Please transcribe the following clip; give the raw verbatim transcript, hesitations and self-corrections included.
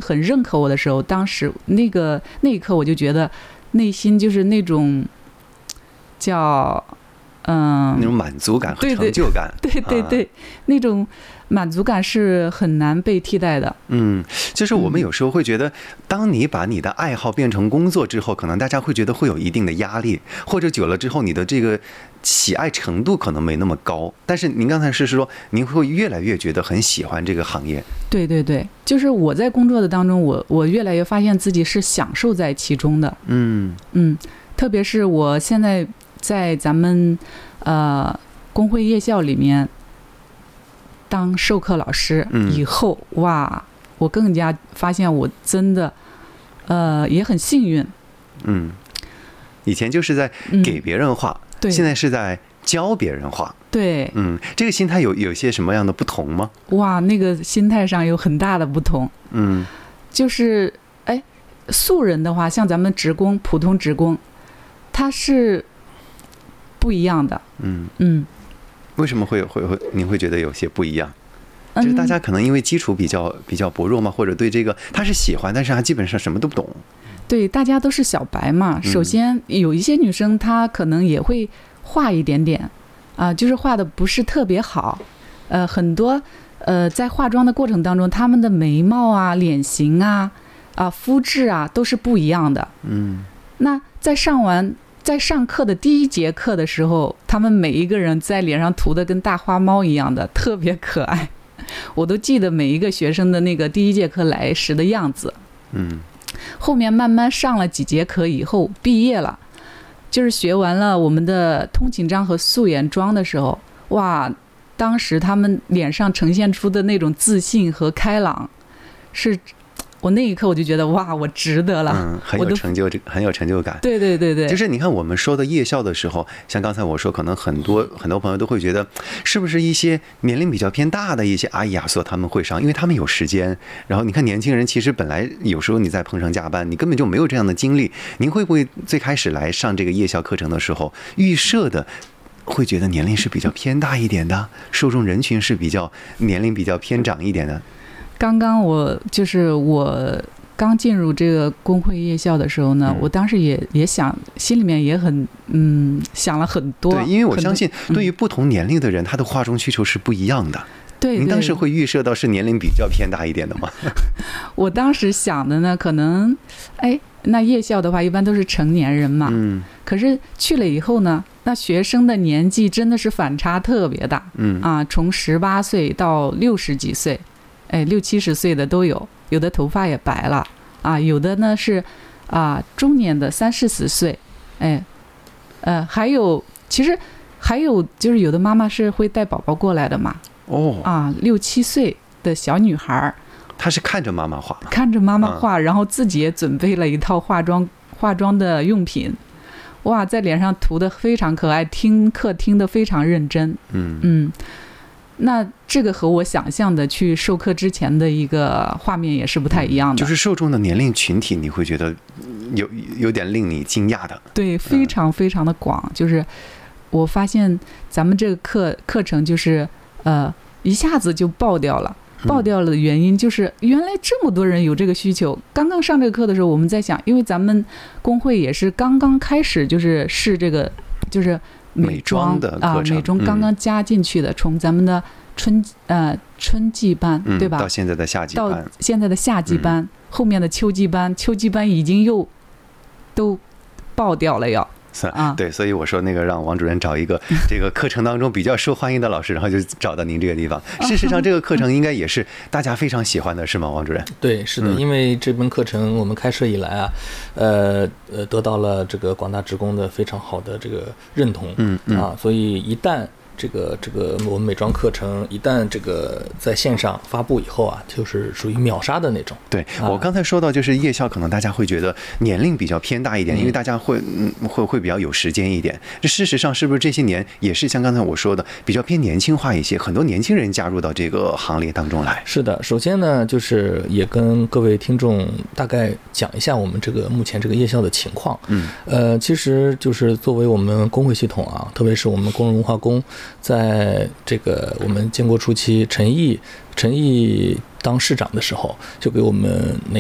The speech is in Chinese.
很认可我的时候，当时那个那一刻我就觉得内心就是那种叫嗯那种满足感和成就感， 对对 对, 对, 对、啊、那种满足感是很难被替代的。 嗯，就是我们有时候会觉得，当你把你的爱好变成工作之后，可能大家会觉得会有一定的压力，或者久了之后你的这个喜爱程度可能没那么高。但是您刚才是说您会越来越觉得很喜欢这个行业。 对对对，就是我在工作的当中，我我越来越发现自己是享受在其中的。 嗯嗯，特别是我现在在咱们呃工会夜校里面当授课老师以后、嗯、哇，我更加发现我真的呃也很幸运。 嗯，以前就是在给别人画、嗯、对，现在是在教别人画。 对， 嗯，这个心态有有些什么样的不同吗？ 哇，那个心态上有很大的不同。 嗯， 就是哎，素人的话，像咱们职工，普通职工，他是不一样的。 嗯嗯。 为什么会会会您会觉得有些不一样？就是大家可能因为基础比较比较薄弱嘛，或者对这个他是喜欢，但是他基本上什么都不懂。 对，大家都是小白嘛。首先有一些女生她可能也会画一点点啊、呃，就是画的不是特别好。呃，很多呃在化妆的过程当中，她们的眉毛啊、脸型啊、啊、呃、肤质啊都是不一样的。 嗯， 那在上完。在上课的第一节课的时候，他们每一个人在脸上涂的跟大花猫一样的，特别可爱。我都记得每一个学生的那个第一节课来时的样子。 嗯， 后面慢慢上了几节课以后，毕业了，就是学完了我们的通勤章和素颜妆的时候，哇，当时他们脸上呈现出的那种自信和开朗，是。我那一刻我就觉得哇，我值得了， 嗯，很有成就，很有成就感。 对对对对， 就是你看我们说的夜校的时候，像刚才我说，可能很多很多朋友都会觉得，是不是一些年龄比较偏大的一些阿姨阿叔他们会上，因为他们有时间。然后你看年轻人，其实本来有时候你在碰上加班，你根本就没有这样的精力。您会不会最开始来上这个夜校课程的时候，预设的会觉得年龄是比较偏大一点的，受众人群是比较年龄比较偏长一点的？ 刚刚我就是我刚进入这个工会夜校的时候呢，嗯、我当时也也想，心里面也很嗯想了很多。 对，因为我相信对于不同年龄的人，嗯、他的化妆需求是不一样的。 对， 您当时会预设到是年龄比较偏大一点的吗？ 我当时想的呢，可能哎，那夜校的话一般都是成年人嘛。 嗯。 可是去了以后呢，那学生的年纪真的是反差特别大。 嗯。 啊，从十八岁到六十几岁。哎，六七十岁的都有，有的头发也白了啊，有的呢是啊中年的三四十岁，哎，呃，还有其实还有就是有的妈妈是会带宝宝过来的嘛， 哦， 啊，六七岁的小女孩， 她是看着妈妈画， 看着妈妈画，嗯、然后自己也准备了一套化妆化妆的用品，哇，在脸上涂得非常可爱，听课听得非常认真， 嗯嗯。那这个和我想象的去授课之前的一个画面也是不太一样的， 就是受众的年龄群体，你会觉得有有点令你惊讶的。 对，非常非常的广。嗯、就是我发现咱们这个课课程就是呃一下子就爆掉了，爆掉了的原因就是原来这么多人有这个需求。刚刚上这个课的时候，我们在想，因为咱们工会也是刚刚开始，就是试这个就是。 美妆的啊，美妆刚刚加进去的，从、嗯、咱们的春呃春季班、嗯、对吧？ 到现在的夏季班， 到现在的夏季班，嗯、后面的秋季班，秋季班已经又都爆掉了要。 啊，对，所以我说那个让王主任找一个这个课程当中比较受欢迎的老师，然后就找到您这个地方。事实上，这个课程应该也是大家非常喜欢的，是吗，王主任？ 对，是的，嗯、因为这门课程我们开设以来啊，呃呃，得到了这个广大职工的非常好的这个认同， 嗯嗯啊，所以一旦这个这个我们美妆课程一旦这个在线上发布以后啊，就是属于秒杀的那种。 对，我刚才说到，就是夜校可能大家会觉得年龄比较偏大一点，因为大家会嗯会会比较有时间一点。这事实上是不是这些年也是像刚才我说的比较偏年轻化一些，很多年轻人加入到这个行列当中来？ 是的，首先呢，就是也跟各位听众大概讲一下我们这个目前这个夜校的情况。 嗯， 呃，其实就是作为我们工会系统啊，特别是我们工人文化宫。在这个我们建国初期，陈毅陈毅当市长的时候，就给我们那